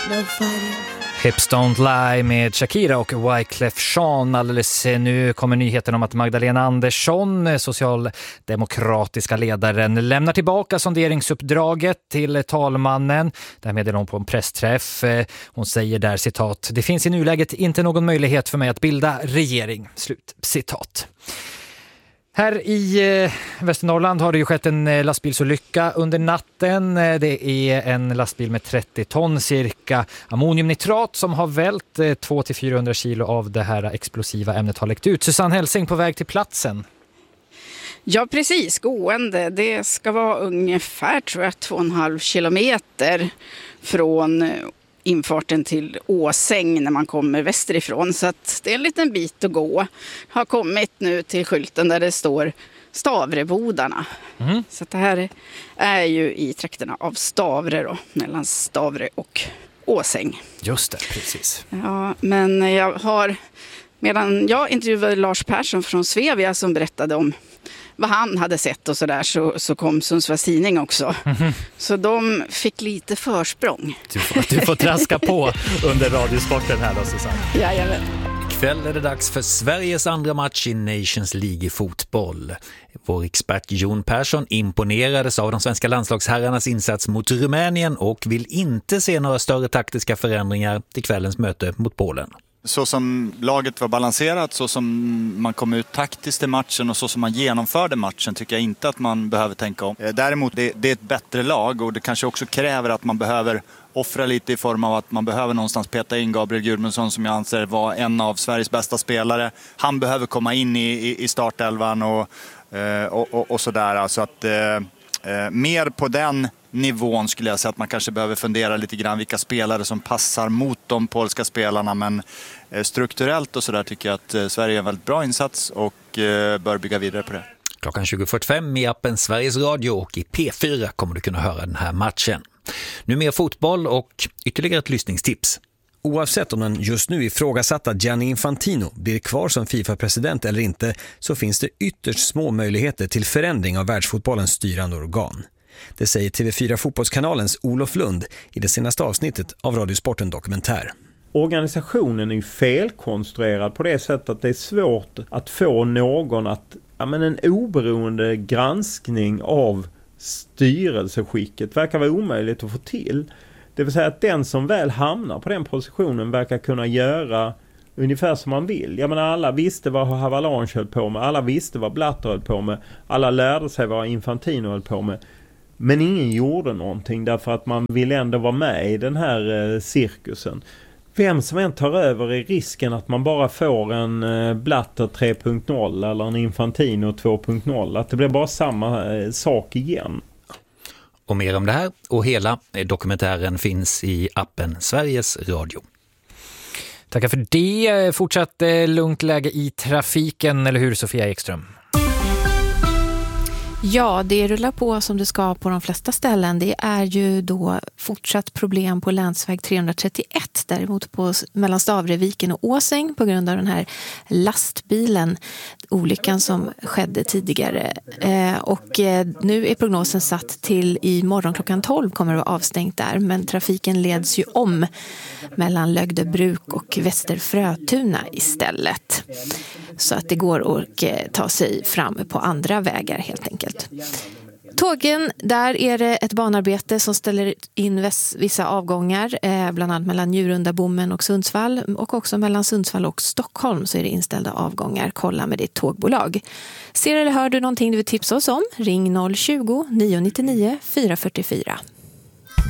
No fighting. Hips Don't Lie med Shakira och Wyclef Jean. Alldeles nu kommer nyheten om att Magdalena Andersson, socialdemokratiska ledaren, lämnar tillbaka sonderingsuppdraget till talmannen. Där meddelar hon på en pressträff. Hon säger där, citat: "Det finns i nuläget inte någon möjlighet för mig att bilda regering." Slut citat. Här i Västernorrland har det ju skett en lastbilsolycka under natten. Det är en lastbil med 30 ton cirka ammoniumnitrat som har vält. 200-400 kilo av det här explosiva ämnet har läckt ut. Susanne Helsing på väg till platsen. Ja, precis. Gående. Det ska vara ungefär, tror jag, 2,5 kilometer från infarten till Åsäng när man kommer västerifrån. Så att det är en liten bit att gå. Har kommit nu till skylten där det står Stavrebodarna. Så att det här är ju i trakterna av Stavre då, mellan Stavre och Åsäng. Just det, precis. Ja, men medan jag intervjuade Lars Persson från Svevia som berättade om vad han hade sett och sådär, så kom Sundsvalls Tidning också. Så de fick lite försprång. Du får traska på under radiosporten här då, Susanne. Jajamän. Ikväll är det dags för Sveriges andra match i Nations League i fotboll. Vår expert Jon Persson imponerades av de svenska landslagsherrarnas insats mot Rumänien och vill inte se några större taktiska förändringar till kvällens möte mot Polen. Så som laget var balanserat, så som man kom ut taktiskt i matchen och så som man genomförde matchen tycker jag inte att man behöver tänka om. Däremot det är ett bättre lag och det kanske också kräver att man behöver offra lite i form av att man behöver någonstans peta in Gabriel Gudmundsson som jag anser var en av Sveriges bästa spelare. Han behöver komma in i startelvan och sådär. Så att mer på den nivån skulle jag säga att man kanske behöver fundera lite grann vilka spelare som passar mot de polska spelarna, men strukturellt och sådär tycker jag att Sverige är en väldigt bra insats och bör bygga vidare på det. Klockan 20.45 i appen Sveriges Radio och i P4 kommer du kunna höra den här matchen. Nu mer fotboll och ytterligare ett lyssningstips. Oavsett om den just nu ifrågasatta Gianni Infantino blir kvar som FIFA-president eller inte, så finns det ytterst små möjligheter till förändring av världsfotbollens styrande organ. Det säger TV4 Fotbollskanalens Olof Lund i det senaste avsnittet av Radiosporten Dokumentär. Organisationen är ju felkonstruerad på det sättet att det är svårt att få någon att, en oberoende granskning av styrelseskicket verkar vara omöjligt att få till. Det vill säga att den som väl hamnar på den positionen verkar kunna göra ungefär som man vill. Jag menar, alla visste vad Havelange höll på med, alla visste vad Blatter höll på med, alla lärde sig vad Infantino höll på med. Men ingen gjorde någonting därför att man vill ändå vara med i den här cirkusen. Vem som än tar över är risken att man bara får en Blatter 3.0 eller en Infantino 2.0. Att det blir bara samma sak igen. Och mer om det här och hela dokumentären finns i appen Sveriges Radio. Tackar för det. Fortsatt lugnt läge i trafiken, eller hur Sofia Ekström? Ja, det rullar på som det ska på de flesta ställen. Det är ju då fortsatt problem på länsväg 331, däremot mellan Stavreviken och Åsäng på grund av den här lastbilen, olyckan som skedde tidigare. Och nu är prognosen satt till imorgon klockan 12 kommer det vara avstängt där, men trafiken leds ju om mellan Lögdebruk och Västerfrötuna istället. Så att det går att ta sig fram på andra vägar helt enkelt. Tågen, där är det ett banarbete som ställer in vissa avgångar, bland annat mellan Njurunda-Bommen och Sundsvall, och också mellan Sundsvall och Stockholm så är det inställda avgångar. Kolla med ditt tågbolag. Ser eller hör du någonting du vill tipsa oss om? Ring 020 999 444.